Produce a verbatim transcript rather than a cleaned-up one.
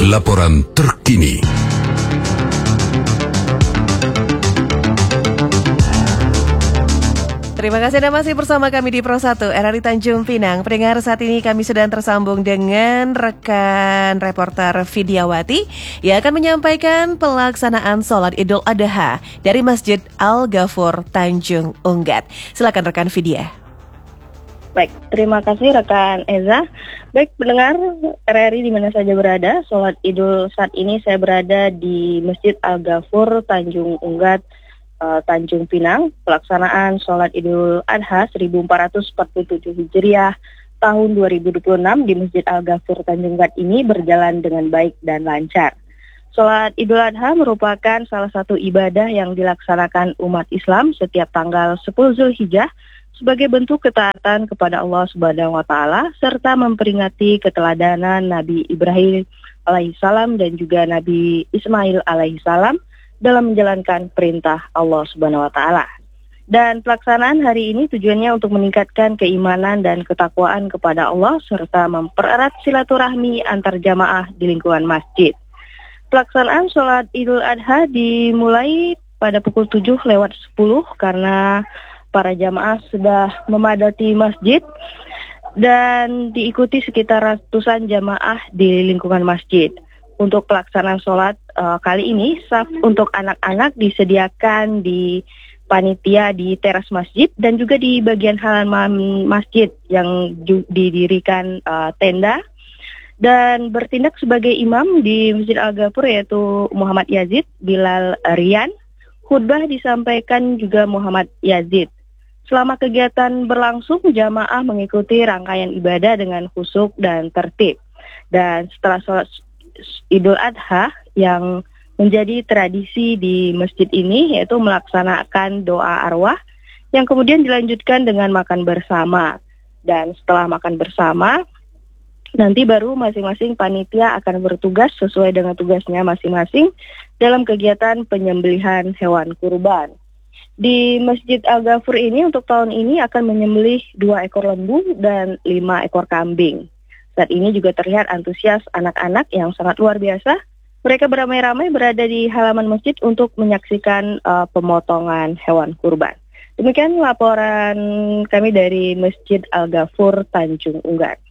Laporan terkini. Terima kasih Anda masih bersama kami di Pro satu R R I Tanjung Pinang. Pendengar, saat ini kami sedang tersambung dengan rekan reporter Vidyawati yang akan menyampaikan pelaksanaan sholat Idul Adha dari Masjid Al-Ghafur Tanjung Unggat. Silakan rekan Vidya. Baik, terima kasih rekan Eza. Baik pendengar R R I di mana saja berada, sholat Idul saat ini saya berada di Masjid Al-Ghafur Tanjung Unggat, Tanjung Pinang. Pelaksanaan sholat Idul Adha seribu empat ratus empat puluh tujuh Hijriah tahun dua ribu dua puluh enam di Masjid Al-Ghafur Tanjung Unggat ini berjalan dengan baik dan lancar. Sholat Idul Adha merupakan salah satu ibadah yang dilaksanakan umat Islam setiap tanggal sepuluh Zulhijjah sebagai bentuk ketaatan kepada Allah Subhanahu wa taala serta memperingati keteladanan Nabi Ibrahim alaihissalam dan juga Nabi Ismail alaihissalam dalam menjalankan perintah Allah Subhanahu wa taala. Dan pelaksanaan hari ini tujuannya untuk meningkatkan keimanan dan ketakwaan kepada Allah serta mempererat silaturahmi antar jamaah di lingkungan masjid. Pelaksanaan sholat Idul Adha dimulai pada pukul tujuh lewat sepuluh karena para jamaah sudah memadati masjid dan diikuti sekitar ratusan jamaah di lingkungan masjid. Untuk pelaksanaan sholat uh, kali ini, saf untuk anak-anak disediakan di panitia di teras masjid dan juga di bagian halaman masjid yang ju- didirikan uh, tenda. Dan bertindak sebagai imam di Masjid Al-Ghafur yaitu Muhammad Yazid Bilal Rian. Khutbah disampaikan juga Muhammad Yazid. Selama kegiatan berlangsung, jamaah mengikuti rangkaian ibadah dengan khusyuk dan tertib. Dan setelah sholat Idul Adha yang menjadi tradisi di masjid ini yaitu melaksanakan doa arwah yang kemudian dilanjutkan dengan makan bersama. Dan setelah makan bersama, nanti baru masing-masing panitia akan bertugas sesuai dengan tugasnya masing-masing dalam kegiatan penyembelihan hewan kurban. Di Masjid Al-Ghafur ini untuk tahun ini akan menyembelih dua ekor lembu dan lima ekor kambing. Saat ini juga terlihat antusias anak-anak yang sangat luar biasa. Mereka beramai-ramai berada di halaman masjid untuk menyaksikan uh, pemotongan hewan kurban. Demikian laporan kami dari Masjid Al-Ghafur Tanjung Unggat.